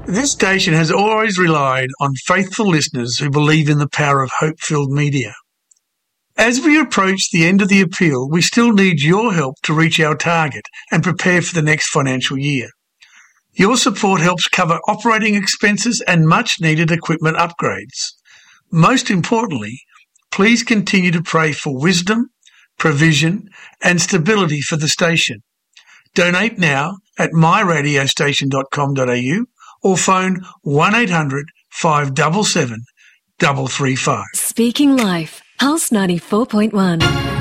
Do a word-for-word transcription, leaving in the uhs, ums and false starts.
This station has always relied on faithful listeners who believe in the power of hope-filled media. As we approach the end of the appeal, we still need your help to reach our target and prepare for the next financial year. Your support helps cover operating expenses and much-needed equipment upgrades. Most importantly, please continue to pray for wisdom, provision and stability for the station. Donate now at my radio station dot com dot a u or phone one eight hundred five seven seven three three five. Speaking Life, Pulse ninety-four point one.